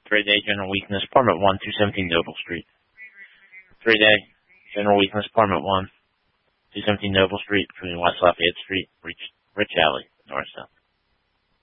3-day general weakness, apartment 1, 217 Noble Street. 3-day general weakness, apartment 1, 217 Noble Street, between West Lafayette Street, Rich Alley, north south.